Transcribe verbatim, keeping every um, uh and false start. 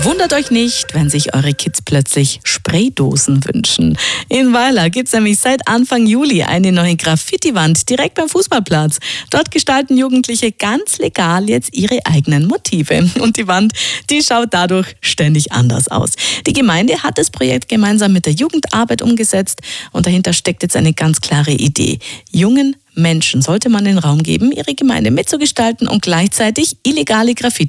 Wundert euch nicht, wenn sich eure Kids plötzlich Spraydosen wünschen. In Weiler gibt es nämlich seit Anfang Juli eine neue Graffiti-Wand direkt beim Fußballplatz. Dort gestalten Jugendliche ganz legal jetzt ihre eigenen Motive. Und die Wand, die schaut dadurch ständig anders aus. Die Gemeinde hat das Projekt gemeinsam mit der Jugendarbeit umgesetzt und dahinter steckt jetzt eine ganz klare Idee. Jungen Menschen sollte man den Raum geben, ihre Gemeinde mitzugestalten und gleichzeitig illegale Graffiti